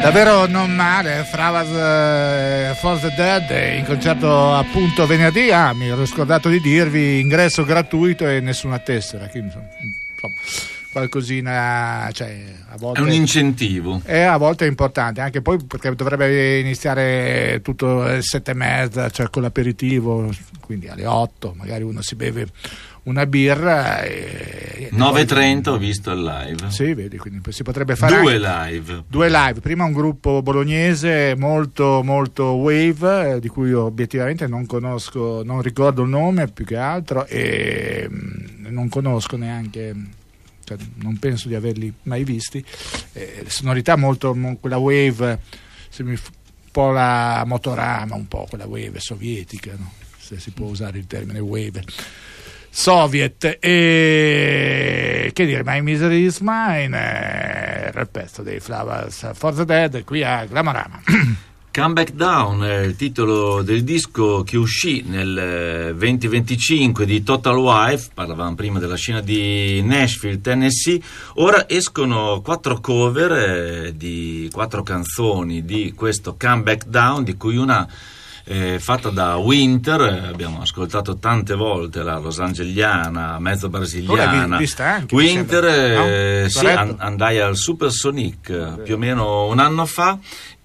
Davvero non male, Flowers for the Dead in concerto appunto venerdì. Mi ero scordato di dirvi, ingresso gratuito e nessuna tessera, quindi, insomma, qualcosina, cioè, a volte è un incentivo, a volte è importante, anche poi perché dovrebbe iniziare tutto alle 7:30, cioè con l'aperitivo, quindi alle 8 magari uno si beve una birra e 9:30 ho visto il live. Sì, vedi, quindi si potrebbe fare due live. Prima un gruppo bolognese molto molto wave, di cui io obiettivamente non ricordo il nome più che altro, e non conosco neanche, cioè, non penso di averli mai visti. Sonorità molto quella wave, un po' la Motorama, un po' quella wave sovietica, no? Se si può usare il termine wave soviet. E che dire, My Misery is Mine era il pezzo dei Flowers for the Dead qui a Glamorama. Come Back Down è il titolo del disco che uscì nel 2025 di Total Wife. Parlavamo prima della scena di Nashville, Tennessee. Ora escono 4 cover di 4 canzoni di questo Come Back Down, di cui una fatta da Winter. Abbiamo ascoltato tante volte la losangeliana, mezzo brasiliana. Anche, Winter, sì, andai al Super Sonic più o meno un anno fa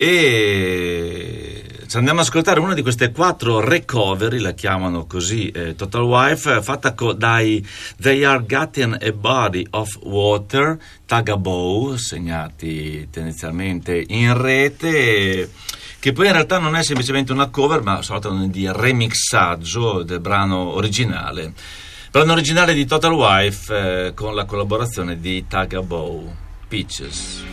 e ci andiamo ad ascoltare una di queste 4 recovery, la chiamano così, Total Wife, fatta dai They Are Getting a Body of Water, Tagabow, segnati tendenzialmente in rete, che poi in realtà non è semplicemente una cover, ma sorta di remixaggio del brano originale di Total Wife, con la collaborazione di Tagabow, Peaches.